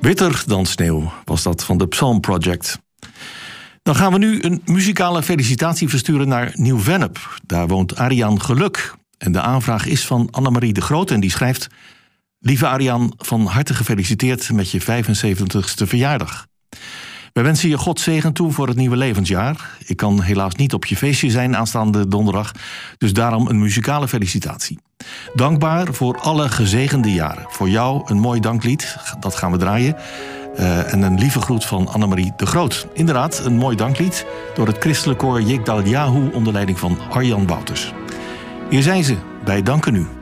Witter dan sneeuw was dat van de Psalm Project. Dan gaan we nu een muzikale felicitatie versturen naar Nieuw-Vennep. Daar woont Ariaan Geluk. En de aanvraag is van Annemarie de Groot en die schrijft: Lieve Ariaan, van harte gefeliciteerd met je 75ste verjaardag. Wij wensen je God zegen toe voor het nieuwe levensjaar. Ik kan helaas niet op je feestje zijn aanstaande donderdag, dus daarom een muzikale felicitatie. Dankbaar voor alle gezegende jaren. Voor jou een mooi danklied, dat gaan we draaien. En een lieve groet van Annemarie de Groot. Inderdaad, een mooi danklied door het christelijk koor Yigdal Yahu onder leiding van Arjan Wouters. Hier zijn ze bij Danken U.